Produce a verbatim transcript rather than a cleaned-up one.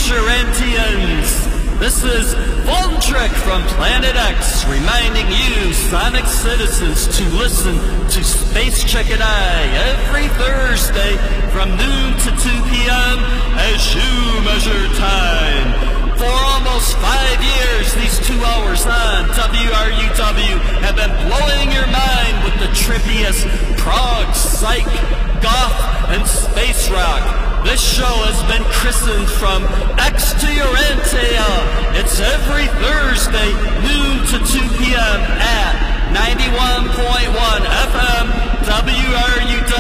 Urantians. This is Voltric from Planet X, reminding you, Sonic citizens, to listen to Space Chicken Eye every Thursday from noon to two p m as you measure time. For almost five years, these two hours on W R U W have been blowing your mind with the trippiest prog, psych, goth, and space rock. This show has been christened From X to Urantia. It's every Thursday, noon to two p m at ninety-one point one F M W R U W.